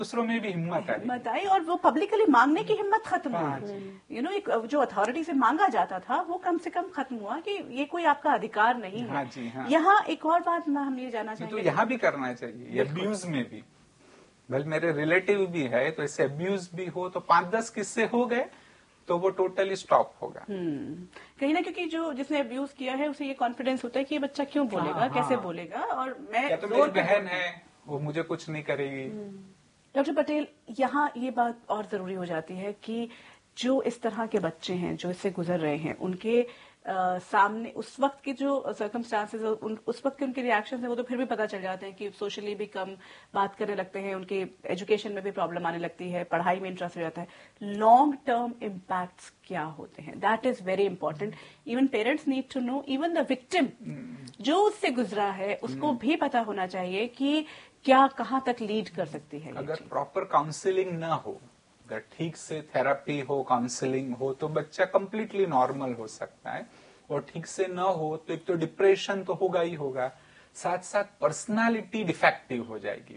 दूसरों में भी हिम्मत आई और वो पब्लिकली मांगने की हिम्मत खत्म हुई। एक जो अथॉरिटी से मांगा जाता था वो कम से कम खत्म हुआ कि ये कोई आपका अधिकार नहीं है। हाँ। यहाँ एक और बात हम ये जानना चाहेंगे, तो यहाँ भी करना चाहिए, अब्यूज में भी। भले मेरे रिलेटिव भी है तो ऐसे अब्यूज भी हो तो 5-10 किस्से हो गए तो वो टोटली स्टॉप होगा। कहीं ना, क्योंकि जो जिसने अब्यूज किया है उसे ये कॉन्फिडेंस होता है कि ये बच्चा क्यों बोलेगा, कैसे बोलेगा, और मैं तो मेरी बहन है वो मुझे कुछ नहीं करेगी। डॉक्टर पटेल, यहाँ ये बात और जरूरी हो जाती है कि जो इस तरह के बच्चे हैं जो इससे गुजर रहे हैं उनके सामने उस वक्त के जो सर्कमस्टांसेस उस वक्त के उनके रिएक्शन है वो तो फिर भी पता चल जाते हैं कि सोशली भी कम बात करने लगते हैं, उनके एजुकेशन में भी प्रॉब्लम आने लगती है, पढ़ाई में इंटरेस्ट हो जाता है। लॉन्ग टर्म इम्पैक्ट्स क्या होते हैं, that is very important. Even parents need to know, even the victim जो उससे गुजरा है उसको भी पता होना चाहिए कि क्या कहाँ तक लीड कर सकती है। अगर प्रॉपर काउंसलिंग ना हो, अगर ठीक से थेरेपी हो, काउंसलिंग हो तो बच्चा कंप्लीटली नॉर्मल हो सकता है, और ठीक से ना हो तो एक तो डिप्रेशन तो होगा ही होगा, साथ साथ पर्सनालिटी डिफेक्टिव हो जाएगी।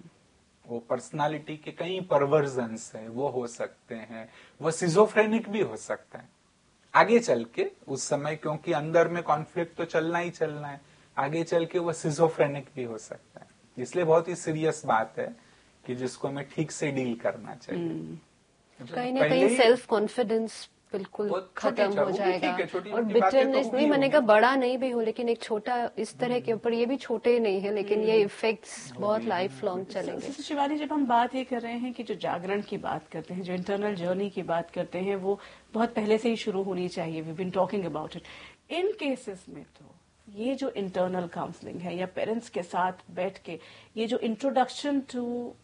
वो पर्सनालिटी के कई परवर्जन्स है वो हो सकते हैं, वो सिजोफ्रेनिक भी हो सकता है आगे चल के उस समय, क्योंकि अंदर में कॉन्फ्लिक्ट तो चलना ही चलना है, आगे चल के वो सिजोफ्रेनिक भी हो सकता है। इसलिए बहुत ही सीरियस बात है कि जिसको हमें ठीक से डील करना चाहिए। कहीं ना कहीं सेल्फ कॉन्फिडेंस बिल्कुल खत्म हो जाएगा, और बिटरनेस नहीं मानेगा, बड़ा नहीं भी हो लेकिन एक छोटा इस तरह के ऊपर, ये भी छोटे नहीं है लेकिन ये इफेक्ट्स बहुत लाइफ लॉन्ग चलेंगे। शिवानी, जब हम बात ये कर रहे हैं कि जो जागरण की बात करते हैं, जो इंटरनल जर्नी की बात करते हैं, वो बहुत पहले से ही शुरू होनी चाहिए, we been talking about it. In cases में तो ये जो इंटरनल काउंसलिंग है या पेरेंट्स के साथ बैठ के ये जो इंट्रोडक्शन टू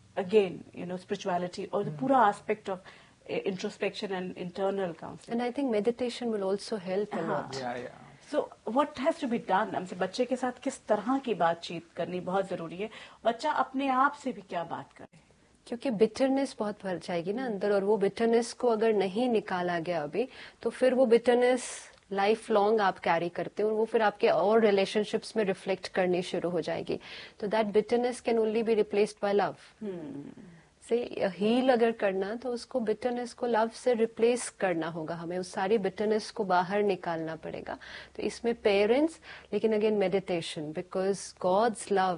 अगेन स्पिरिचुअलिटी और पूरा aspect of introspection and internal counseling. And I think meditation will also help a lot. So what has to be done? हमसे बच्चे के साथ किस तरह की बातचीत करनी बहुत जरूरी है, बच्चा अपने आप से भी क्या बात करे, क्योंकि बिटरनेस बहुत भर जाएगी ना अंदर, और वो बिटरनेस को अगर नहीं निकाला गया अभी तो फिर वो बिटरनेस लाइफ लॉन्ग आप कैरी करते हो, और वो फिर आपके और रिलेशनशिप्स में रिफ्लेक्ट करनी शुरू हो जाएगी। तो that bitterness can only be replaced by love. से हील अगर करना तो उसको बिटरनेस को लव से रिप्लेस करना होगा, हमें उस सारी बिटरनेस को बाहर निकालना पड़ेगा। तो इसमें पेरेंट्स, लेकिन again meditation, because God's love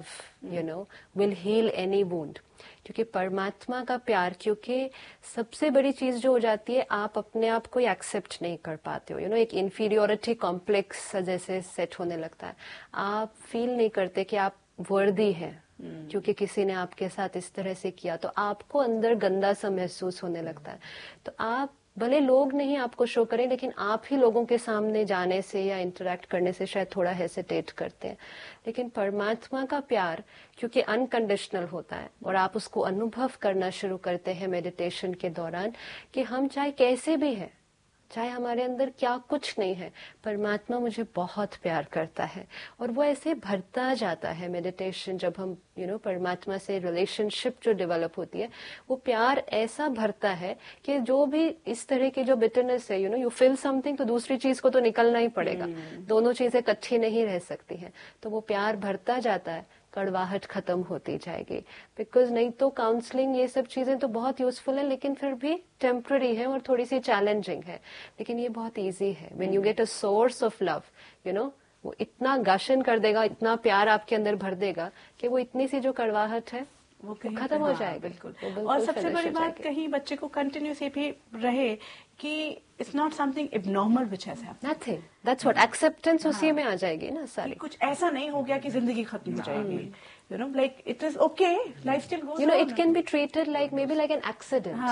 will heal any wound, क्योंकि परमात्मा का प्यार, क्योंकि सबसे बड़ी चीज जो हो जाती है आप अपने आप को एक्सेप्ट नहीं कर पाते हो, एक इंफीरियोरिटी कॉम्प्लेक्स जैसे सेट होने लगता है, आप फील नहीं करते कि आप वर्दी हैं क्योंकि किसी ने आपके साथ इस तरह से किया, तो आपको अंदर गंदा सा महसूस होने लगता है। तो आप भले लोग नहीं आपको शो करें, लेकिन आप ही लोगों के सामने जाने से या इंटरेक्ट करने से शायद थोड़ा हेसिटेट करते हैं। लेकिन परमात्मा का प्यार क्योंकि अनकंडीशनल होता है, और आप उसको अनुभव करना शुरू करते हैं मेडिटेशन के दौरान, कि हम चाहे कैसे भी हैं, चाहे हमारे अंदर क्या कुछ नहीं है, परमात्मा मुझे बहुत प्यार करता है, और वो ऐसे भरता जाता है। मेडिटेशन जब हम परमात्मा से रिलेशनशिप जो डेवलप होती है, वो प्यार ऐसा भरता है कि जो भी इस तरह की जो बिटरनेस है, यू फील समथिंग, तो दूसरी चीज को तो निकलना ही पड़ेगा, दोनों चीजें इकट्ठी नहीं रह सकती हैं। तो वो प्यार भरता जाता है, कड़वाहट खत्म होती जाएगी। बिकॉज नहीं तो काउंसलिंग ये सब चीजें तो बहुत यूजफुल है, लेकिन फिर भी टेम्पररी है और थोड़ी सी चैलेंजिंग है, लेकिन ये बहुत इजी है। When you get a source of love, वो इतना गाशन कर देगा, इतना प्यार आपके अंदर भर देगा कि वो इतनी सी जो कड़वाहट है वो खत्म हो जाएगा। बिल्कुल। और सबसे बड़ी बात, कहीं बच्चे को कंटिन्यूस ये भी रहे कि it's not something abnormal which has happened, nothing, that's what acceptance उसी में आ जाएगी ना सारी। कुछ ऐसा नहीं हो गया कि जिंदगी खत्म हो जाएगी, like it is okay, life still goes on. It can be treated like maybe like an accident.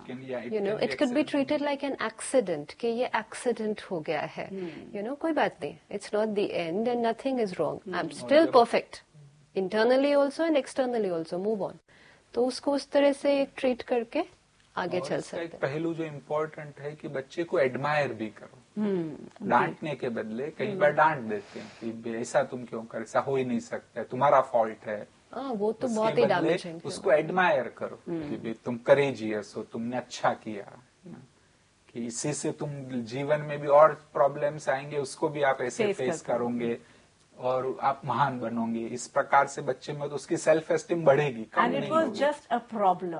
It could be treated like an accident, कि ये accident हो गया है, कोई बात नहीं, it's not the end and nothing is wrong, I'm still perfect, internally also and externally also, move on। तो उसको उस तरह से ट्रीट करके आगे चल सकते हैं। पहलू जो इम्पोर्टेंट है कि बच्चे को एडमायर भी करो, डांटने के बदले कई बार डांट देते हैं कि ऐसा तुम क्यों कर, ऐसा हो ही नहीं सकता, तुम्हारा फॉल्ट है। वो तो बहुत ही डैमेजिंग है। उसको एडमायर करो कि तुम करेजियस हो, तुमने अच्छा किया, कि इसी से तुम जीवन में भी और प्रॉब्लम्स आएंगे उसको भी आप ऐसे फेस करोगे, और आप महान बनोगे, इस प्रकार से बच्चे में तो उसकी सेल्फ एस्टीम बढ़ेगी, कम एंड इट नहीं वाज होगी। Just a problem,